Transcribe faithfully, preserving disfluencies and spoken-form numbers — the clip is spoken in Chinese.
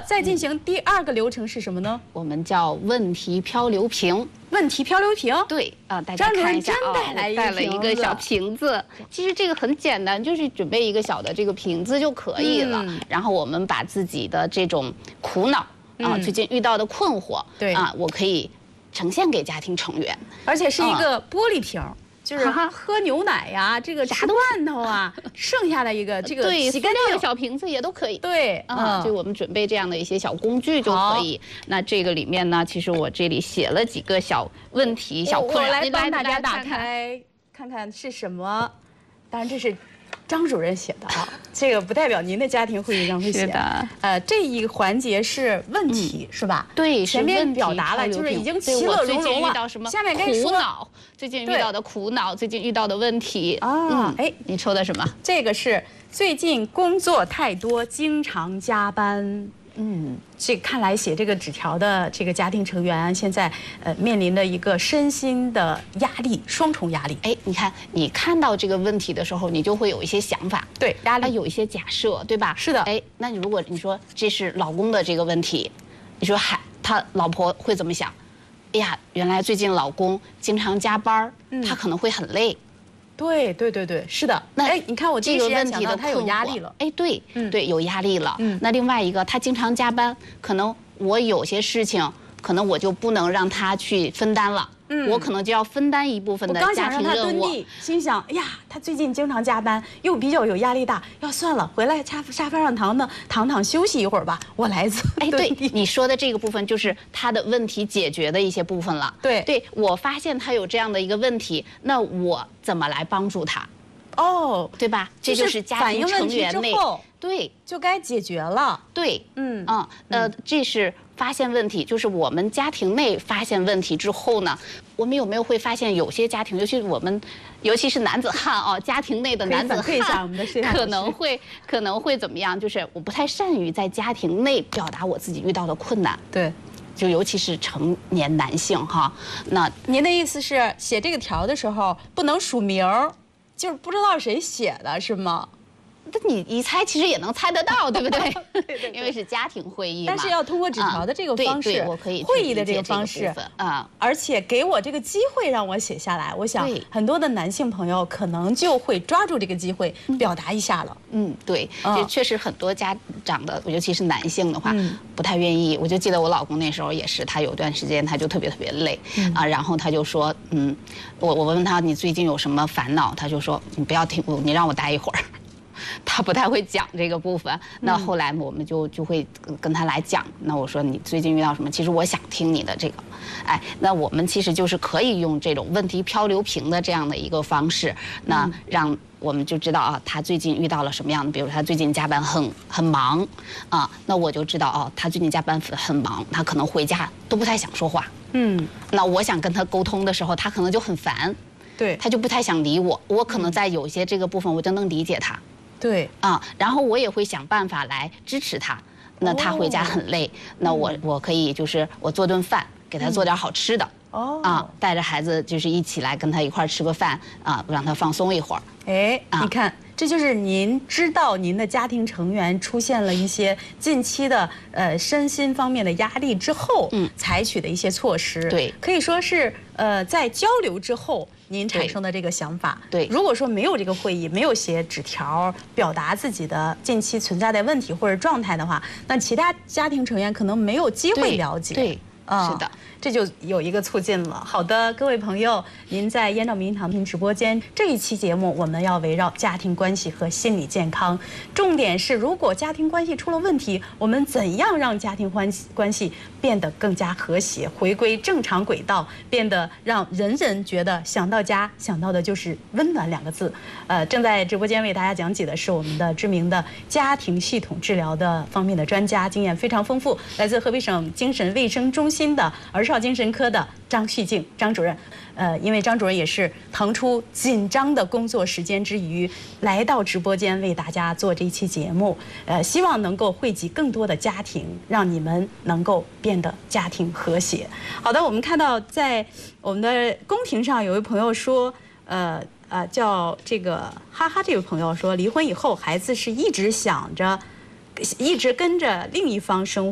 再进行第二个流程是什么呢？ 我们叫问题漂流瓶。 问题漂流瓶。 对啊、呃，大家看一下啊， 我带了一个小瓶子。其实这个很简单，就是准备一个小的这个瓶子就可以了。嗯、然后我们把自己的这种苦恼啊、呃，最近遇到的困惑，对啊、呃，我可以呈现给家庭成员， 而且是一个玻璃瓶。嗯就是喝牛奶呀，这个吃罐头啊，剩下的一个这个洗干净的小瓶子也都可以。 对， 啊，就我们准备这样的一些小工具就可以。那这个里面呢，其实我这里写了几个小问题、小困扰， 我来帮大家打开看看是什么。当然这是张主任写的啊，这个不代表您的家庭会议上会写的。呃，这一个环节是问题是吧？ 对， 前面表达了，就是已经其乐融融了。下面该说最近遇到的苦恼，最近遇到的问题啊，哎， 你抽的什么？ 这个是最近工作太多，经常加班。嗯，这看来写这个纸条的这个家庭成员现在呃面临的一个身心的压力，双重压力。 哎，你看你看到这个问题的时候，你就会有一些想法， 对， 压力有一些假设，对吧？ 是的。 哎，那如果你说这是老公的这个问题，你说嗨，他老婆会怎么想？哎呀，原来最近老公经常加班，嗯、他可能会很累。 对对对对，是的。 那哎，你看我这个问题的他有压力了。 哎，对，嗯，对，有压力了。嗯，那另外一个，他经常加班，可能我有些事情，可能我就不能让他去分担了。嗯，我可能就要分担一部分的家庭任务。 心想，哎呀，他最近经常加班，又比较有压力大，要算了，回来沙沙发上躺躺躺躺休息一会儿吧，我来自。 哎，对，你说的这个部分就是他的问题解决的一些部分了。 对， 对我发现他有这样的一个问题，那我怎么来帮助他？ 哦， 对吧？这就是家庭成员内，对， 就该解决了。 对，嗯啊，呃，这是发现问题，就是我们家庭内发现问题之后呢，我们有没有会发现有些家庭，尤其是我们，尤其是男子汉啊，家庭内的男子汉，可能会可能会怎么样？就是我不太善于在家庭内表达我自己遇到的困难。 对。 就尤其是成年男性哈，那您的意思是写这个条的时候不能署名儿？就是不知道谁写的是吗？ 那你一猜其实也能猜得到，对不对？对对，因为是家庭会议嘛。 但是要通过纸条的这个方式， 我可以会议的这个方式啊，而且给我这个机会让我写下来。我想很多的男性朋友可能就会抓住这个机会表达一下了。 嗯，对，这确实很多家长的，尤其是男性的话，不太愿意。我就记得我老公那时候也是，他有段时间他就特别特别累啊，然后他就说，嗯，我我问他你最近有什么烦恼，他就说你不要听我，你让我待一会儿。他不太会讲这个部分，那后来我们就就会跟他来讲。那我说你最近遇到什么？其实我想听你的这个，哎，那我们其实就是可以用这种问题漂流瓶的这样的一个方式，那让我们就知道啊，他最近遇到了什么样的，比如他最近加班很很忙啊，那我就知道哦，他最近加班很忙，他可能回家都不太想说话。嗯，那我想跟他沟通的时候，他可能就很烦， 对， 他就不太想理我。我可能在有些这个部分，我就能理解他。 对啊，然后我也会想办法来支持他。那他回家很累，那我我可以就是我做顿饭，给他做点好吃的。哦啊，带着孩子就是一起来跟他一块吃个饭啊，让他放松一会儿。 哎，你看，这就是您知道您的家庭成员出现了一些近期的呃身心方面的压力之后，嗯，采取的一些措施。 对， 可以说是呃在交流之后您产生的这个想法。 对， 如果说没有这个会议，没有写纸条表达自己的近期存在的问题或者状态的话，那其他家庭成员可能没有机会了解。 对。 啊、 嗯，是的， 这就有一个促进了。好的，各位朋友，您在燕赵明堂听直播间这一期节目，我们要围绕家庭关系和心理健康，重点是如果家庭关系出了问题，我们怎样让家庭关系关系变得更加和谐，回归正常轨道，变得让人人觉得想到家想到的就是温暖两个字。呃，正在直播间为大家讲解的是我们的知名的家庭系统治疗的方面的专家，经验非常丰富，来自河北省精神卫生中心新的儿少精神科的张旭静张主任，呃，因为张主任也是腾出紧张的工作时间之余，来到直播间为大家做这一期节目，呃，希望能够惠及更多的家庭，让你们能够变得家庭和谐。好的，我们看到在我们的公屏上有位朋友说，呃呃，叫这个哈哈，这位朋友说，离婚以后孩子是一直想着，一直跟着另一方生活。